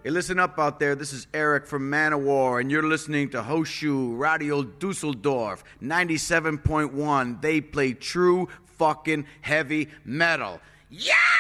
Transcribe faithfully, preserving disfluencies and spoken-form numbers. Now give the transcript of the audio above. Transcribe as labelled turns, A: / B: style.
A: Hey, listen up out there. This is Eric from Manowar, and you're listening to Hoshu Radio Dusseldorf ninety-seven point one. They play true fucking heavy metal. Yeah!